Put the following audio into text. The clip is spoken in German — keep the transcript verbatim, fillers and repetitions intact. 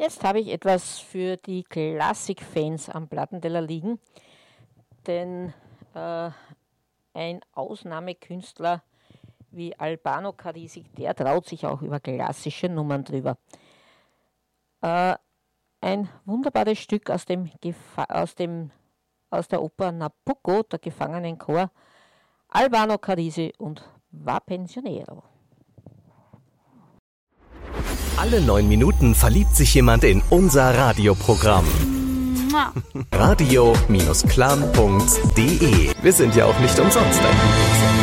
Jetzt habe ich etwas für die Klassikfans am Plattenteller liegen, denn äh, ein Ausnahmekünstler wie Albano Carrisi, der traut sich auch über klassische Nummern drüber. Äh, ein wunderbares Stück aus, dem Gefa- aus, dem, aus der Oper Nabucco, der Gefangenenchor, Albano Carrisi und Va Pensionero. Alle neun Minuten verliebt sich jemand in unser Radioprogramm. radio Bindestrich clan punkt de. Wir sind ja auch nicht umsonst da.